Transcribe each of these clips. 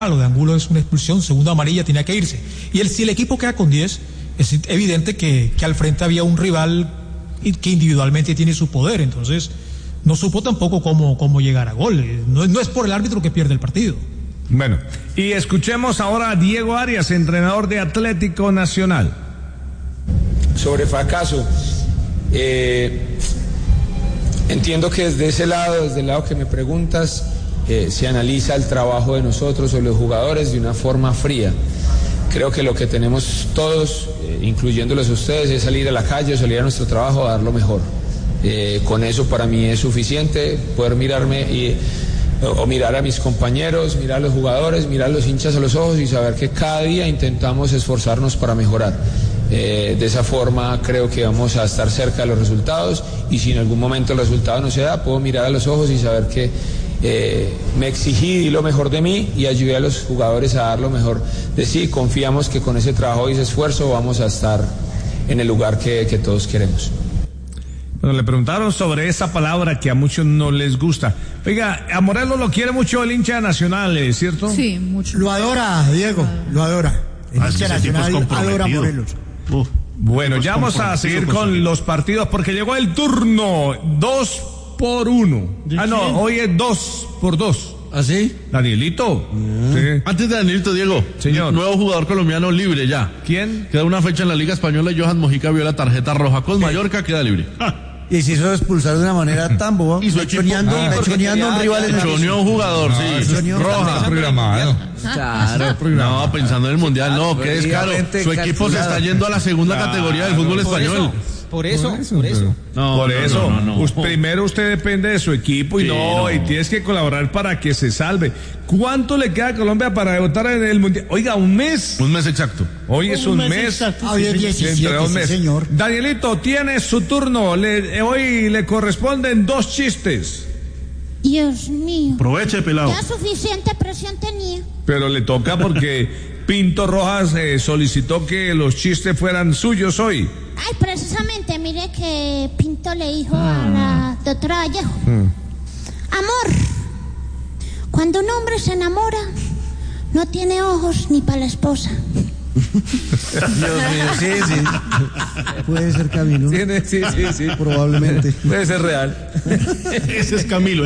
Lo de Angulo es una expulsión, segunda amarilla, tenía que irse. Y si el equipo queda con 10, es evidente que al frente había un rival que individualmente tiene su poder, entonces no supo tampoco cómo llegar a gol. No es por el árbitro que pierde el partido. Bueno, y escuchemos ahora a Diego Arias, entrenador de Atlético Nacional. Sobre fracaso, entiendo que desde el lado que me preguntas, se analiza el trabajo de nosotros o los jugadores de una forma fría. Creo que lo que tenemos todos, incluyéndolos a ustedes, es salir a la calle, salir a nuestro trabajo a dar lo mejor. Con eso para mí es suficiente poder mirarme o mirar a mis compañeros, mirar a los jugadores, mirar a los hinchas a los ojos y saber que cada día intentamos esforzarnos para mejorar. De esa forma creo que vamos a estar cerca de los resultados, y si en algún momento el resultado no se da, puedo mirar a los ojos y saber que me exigí, di lo mejor de mí y ayudé a los jugadores a dar lo mejor de sí. Confiamos que con ese trabajo y ese esfuerzo vamos a estar en el lugar que todos queremos. Bueno, le preguntaron sobre esa palabra que a muchos no les gusta. Oiga, a Morelos lo quiere mucho el hincha Nacional, ¿cierto? Sí, mucho. Lo adora, Diego, lo adora. El hincha Nacional adora a Morelos. Bueno, ya vamos a seguir con los partidos porque llegó el turno 2-por-1. No, hoy es 2-por-2. ¿Ah, sí? Danielito. Sí. Antes de Danielito, Diego. Señor. Nuevo jugador colombiano libre ya. ¿Quién? Queda una fecha en la Liga Española y Johan Mojica vio la tarjeta roja con Mallorca, queda libre. Y se hizo expulsar de una manera tan boba. Y su equipo choneando a un rival en el choneó un jugador, sí. Roja. Programado. Claro. No, pensando en el Mundial, no, qué descaro. Su equipo se está yendo a la segunda categoría del fútbol español. Por eso. No. Primero usted depende de su equipo y tienes que colaborar para que se salve. ¿Cuánto le queda a Colombia para debutar en el Mundial? Oiga, ¿un mes? Un mes exacto. Hoy es un mes. Exacto. Hoy es 17, sí, señor. Danielito, tiene su turno. Hoy le corresponden 2 chistes. Dios mío. Aproveche, pelado. Ya suficiente presión tenía. Pero le toca porque Pinto Rojas solicitó que los chistes fueran suyos hoy. Ay, precisamente, mire que Pinto le dijo a la doctora Vallejo. Amor, cuando un hombre se enamora, no tiene ojos ni para la esposa. Dios mío, sí. Puede ser Camilo. Sí. Probablemente. Puede ser real. Ese es Camilo.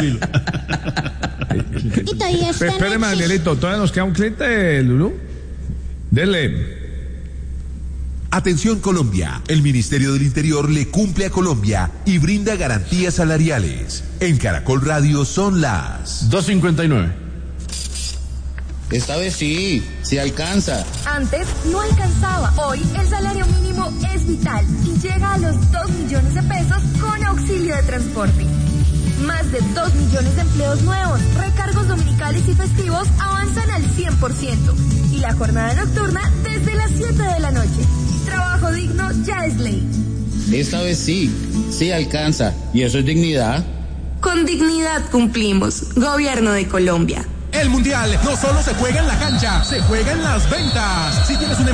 Y todavía está Espéreme, Danielito, ¿todavía nos queda un cliente, Lulú? Dele. Atención Colombia, el Ministerio del Interior le cumple a Colombia y brinda garantías salariales. En Caracol Radio son las 2:59. Esta vez sí alcanza. Antes no alcanzaba, hoy el salario mínimo es vital y llega a los 2 millones de pesos con auxilio de transporte. Más de 2 millones de empleos nuevos, recargos dominicales y festivos avanzan al 100% y la jornada nocturna desde las 7 de la noche. Trabajo digno ya es ley. Esta vez sí alcanza. ¿Y eso es dignidad? Con dignidad cumplimos. Gobierno de Colombia. El Mundial no solo se juega en la cancha, se juega en las ventas. Si tienes un